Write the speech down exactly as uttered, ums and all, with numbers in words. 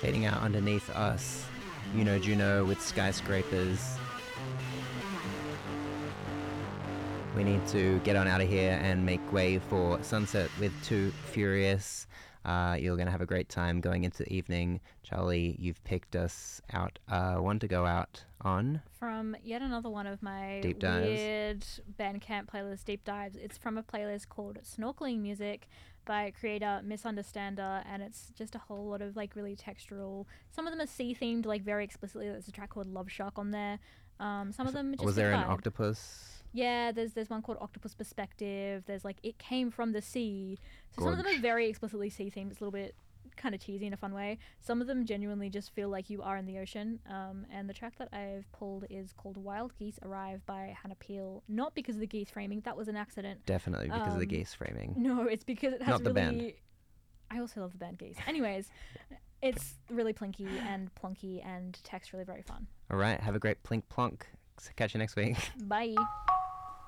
Fading out underneath us, You Know Juno with Skyscrapers. We need to get on out of here and make way for Sunset with Too Furious. Uh, you're going to have a great time going into the evening. Charlie, you've picked us out uh, one to go out on. From yet another one of my Deep dives. weird Bandcamp playlist deep dives. It's from a playlist called Snorkeling Music by creator Misunderstander, and it's just a whole lot of like really textural. Some of them are sea themed, like very explicitly. There's a track called Love Shock on there. Um, some of them just was there an vibe. octopus? Yeah, there's there's one called Octopus Perspective. There's like It Came From the Sea. So Gorge. some of them are very explicitly sea themed. It's a little bit kind of cheesy in a fun way. Some of them genuinely just feel like you are in the ocean. Um, and the track that I've pulled is called Wild Geese Arrive by Hannah Peel. Not because of the geese framing, that was an accident. Definitely because Um, of the geese framing. No, it's because it has Not the really... band. I also love the band Geese. Anyways, it's really plinky and plunky and text really very fun. All right, have a great plink plonk. Catch you next week. Bye.